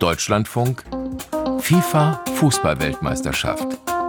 Deutschlandfunk FIFA Fußball-Weltmeisterschaft.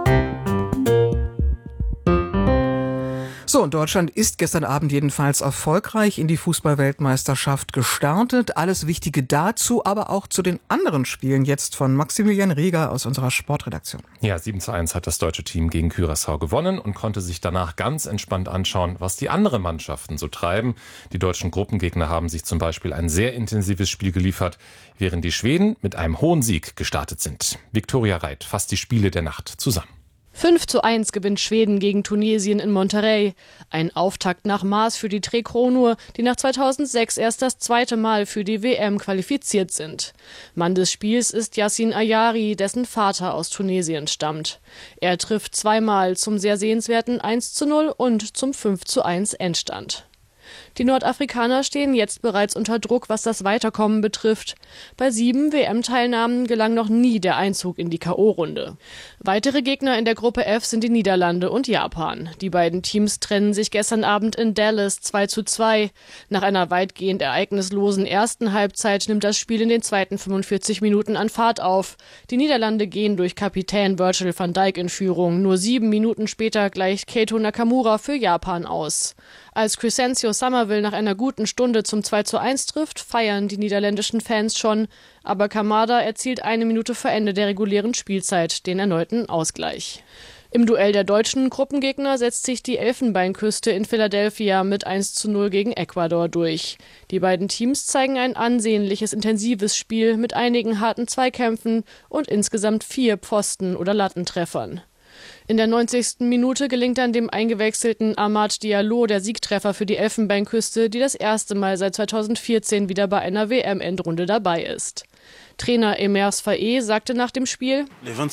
So, und Deutschland ist gestern Abend jedenfalls erfolgreich in die Fußball-Weltmeisterschaft gestartet. Alles Wichtige dazu, aber auch zu den anderen Spielen jetzt von Maximilian Rieger aus unserer Sportredaktion. Ja, 7:1 hat das deutsche Team gegen Curaçao gewonnen und konnte sich danach ganz entspannt anschauen, was die anderen Mannschaften so treiben. Die deutschen Gruppengegner haben sich zum Beispiel ein sehr intensives Spiel geliefert, während die Schweden mit einem hohen Sieg gestartet sind. Viktoria Reit fasst die Spiele der Nacht zusammen. 5:1 gewinnt Schweden gegen Tunesien in Monterrey. Ein Auftakt nach Maß für die Tre Kronur, die nach 2006 erst das zweite Mal für die WM qualifiziert sind. Mann des Spiels ist Yassin Ayari, dessen Vater aus Tunesien stammt. Er trifft zweimal zum sehr sehenswerten 1:0 und zum 5:1 Endstand. Die Nordafrikaner stehen jetzt bereits unter Druck, was das Weiterkommen betrifft. Bei 7 WM-Teilnahmen gelang noch nie der Einzug in die K.O.-Runde. Weitere Gegner in der Gruppe F sind die Niederlande und Japan. Die beiden Teams trennen sich gestern Abend in Dallas 2:2. Nach einer weitgehend ereignislosen ersten Halbzeit nimmt das Spiel in den zweiten 45 Minuten an Fahrt auf. Die Niederlande gehen durch Kapitän Virgil van Dijk in Führung. Nur 7 Minuten später gleicht Keito Nakamura für Japan aus. Als Crescencio Summerville nach einer guten Stunde zum 2:1 trifft, feiern die niederländischen Fans schon. Aber Kamada erzielt 1 Minute vor Ende der regulären Spielzeit den erneuten Ausgleich. Im Duell der deutschen Gruppengegner setzt sich die Elfenbeinküste in Philadelphia mit 1:0 gegen Ecuador durch. Die beiden Teams zeigen ein ansehnliches, intensives Spiel mit einigen harten Zweikämpfen und insgesamt 4 Pfosten- oder Lattentreffern. In der 90. Minute gelingt dann dem eingewechselten Amad Diallo der Siegtreffer für die Elfenbeinküste, die das erste Mal seit 2014 wieder bei einer WM-Endrunde dabei ist. Trainer Emers Faé sagte nach dem Spiel: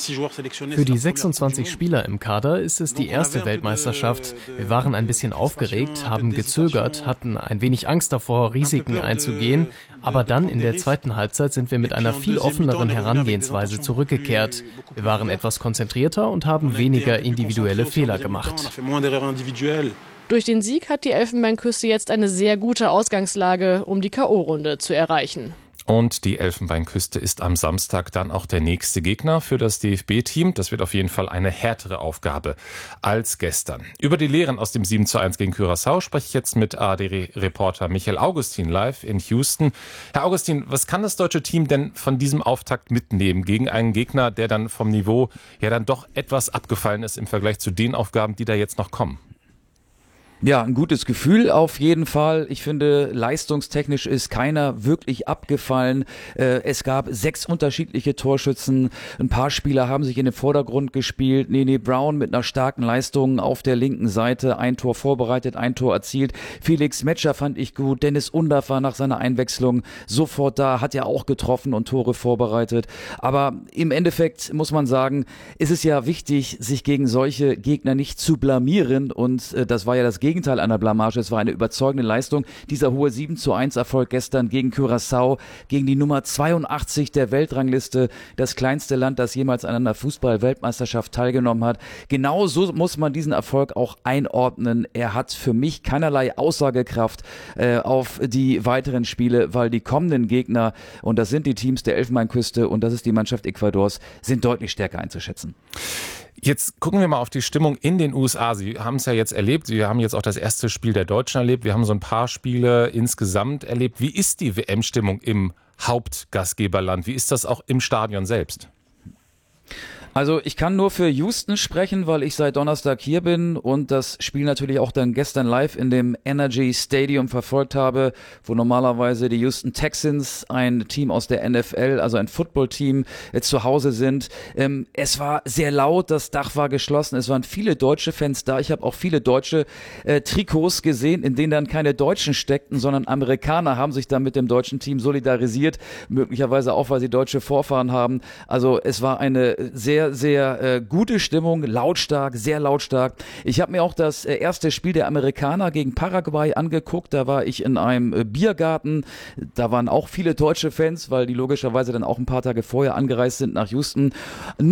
Für die 26 Spieler im Kader ist es die erste Weltmeisterschaft. Wir waren ein bisschen aufgeregt, haben gezögert, hatten ein wenig Angst davor, Risiken einzugehen. Aber dann in der zweiten Halbzeit sind wir mit einer viel offeneren Herangehensweise zurückgekehrt. Wir waren etwas konzentrierter und haben weniger individuelle Fehler gemacht. Durch den Sieg hat die Elfenbeinküste jetzt eine sehr gute Ausgangslage, um die K.O.-Runde zu erreichen. Und die Elfenbeinküste ist am Samstag dann auch der nächste Gegner für das DFB-Team. Das wird auf jeden Fall eine härtere Aufgabe als gestern. Über die Lehren aus dem 7:1 gegen Curaçao spreche ich jetzt mit ARD-Reporter Michael Augustin live in Houston. Herr Augustin, was kann das deutsche Team denn von diesem Auftakt mitnehmen gegen einen Gegner, der dann vom Niveau ja dann doch etwas abgefallen ist im Vergleich zu den Aufgaben, die da jetzt noch kommen? Ja, ein gutes Gefühl auf jeden Fall. Ich finde, leistungstechnisch ist keiner wirklich abgefallen. Es gab 6 unterschiedliche Torschützen. Ein paar Spieler haben sich in den Vordergrund gespielt. Nene Brown mit einer starken Leistung auf der linken Seite. Ein Tor vorbereitet, ein Tor erzielt. Felix Metscher fand ich gut. Dennis Undaff war nach seiner Einwechslung sofort da, hat ja auch getroffen und Tore vorbereitet. Aber im Endeffekt muss man sagen, ist es ja wichtig, sich gegen solche Gegner nicht zu blamieren. Und das war ja das Gegenteil einer Blamage. Es war eine überzeugende Leistung. Dieser hohe 7:1 Erfolg gestern gegen Curaçao, gegen die Nummer 82 der Weltrangliste, das kleinste Land, das jemals an einer Fußball-Weltmeisterschaft teilgenommen hat. Genau so muss man diesen Erfolg auch einordnen. Er hat für mich keinerlei Aussagekraft auf die weiteren Spiele, weil die kommenden Gegner, und das sind die Teams der Elfenbeinküste und das ist die Mannschaft Ecuadors, sind deutlich stärker einzuschätzen. Jetzt gucken wir mal auf die Stimmung in den USA. Sie haben es ja jetzt erlebt. Sie haben jetzt auch das erste Spiel der Deutschen erlebt. Wir haben so ein paar Spiele insgesamt erlebt. Wie ist die WM-Stimmung im Hauptgastgeberland? Wie ist das auch im Stadion selbst? Also ich kann nur für Houston sprechen, weil ich seit Donnerstag hier bin und das Spiel natürlich auch dann gestern live in dem Energy Stadium verfolgt habe, wo normalerweise die Houston Texans, ein Team aus der NFL, also ein Footballteam, zu Hause sind. Es war sehr laut, das Dach war geschlossen, es waren viele deutsche Fans da. Ich habe auch viele deutsche Trikots gesehen, in denen dann keine Deutschen steckten, sondern Amerikaner haben sich dann mit dem deutschen Team solidarisiert, möglicherweise auch, weil sie deutsche Vorfahren haben. Also es war eine sehr gute Stimmung, lautstark, sehr lautstark. Ich habe mir auch das erste Spiel der Amerikaner gegen Paraguay angeguckt. Da war ich in einem Biergarten. Da waren auch viele deutsche Fans, weil die logischerweise dann auch ein paar Tage vorher angereist sind nach Houston.